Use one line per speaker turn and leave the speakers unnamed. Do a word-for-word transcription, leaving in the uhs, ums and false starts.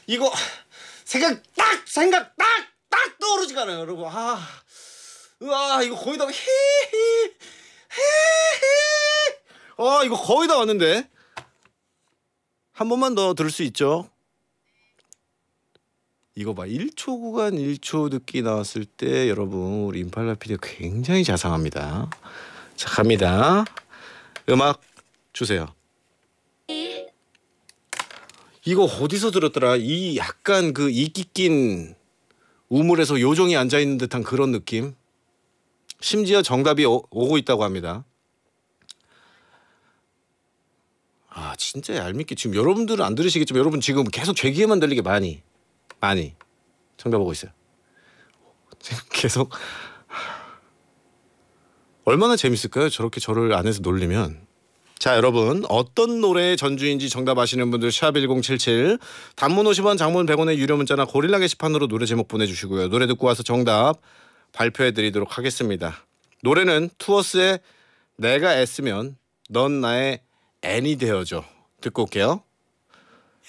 이거 생각 딱 생각 딱 딱 떠오르지가 않아요, 여러분. 아, 으아 이거 거의 다 히히 히히. 아 이거 거의 다 왔는데 한 번만 더 들을 수 있죠? 이거 봐, 일 초 구간 일 초 듣기 나왔을 때 여러분 우리 임팔라 피디가 굉장히 자상합니다. 자 갑니다. 음악 주세요. 이거 어디서 들었더라? 이 약간 그 이끼 낀 우물에서 요정이 앉아있는 듯한 그런 느낌. 심지어 정답이 오, 오고 있다고 합니다. 아 진짜 얄밉게 지금 여러분들은 안 들으시겠지만 여러분 지금 계속 제 귀에만 들리게 많이 많이 정답 오고 있어요. 지금 계속 얼마나 재밌을까요? 저렇게 저를 안에서 놀리면. 자 여러분 어떤 노래의 전주인지 정답 아시는 분들 샵 일공칠칠 단문 오십 원 장문 백 원의 유료 문자나 고릴라 게시판으로 노래 제목 보내주시고요. 노래 듣고 와서 정답 발표해드리도록 하겠습니다. 노래는 투어스의 내가 애쓰면 넌 나의 애니 되어줘 듣고 올게요.